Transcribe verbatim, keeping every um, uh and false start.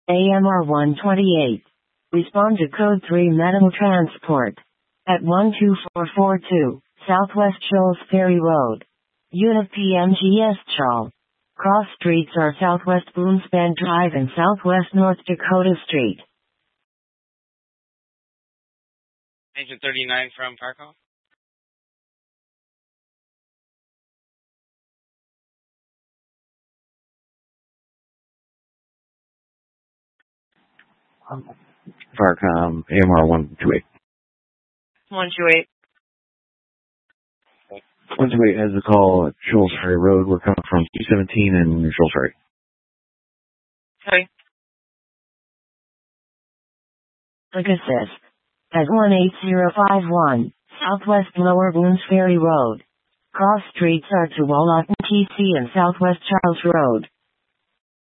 A M R one twenty-eight. Respond to code three Metal Transport. At one two four four two, Southwest Shoals Ferry Road. Unit P M G S Chal. Cross streets are Southwest Boomspan Drive and Southwest North Dakota Street. Agent thirty-nine from Parco. Farcom, A M R one two eight. one two eight. one two eight has a call at Shoals Ferry Road. We're coming from two seventeen and Shoals Ferry. Okay. Pegasus. At one eight zero five one, Southwest Lower Boones Ferry Road. Cross streets are to Tualatin T C and Southwest Charles Road.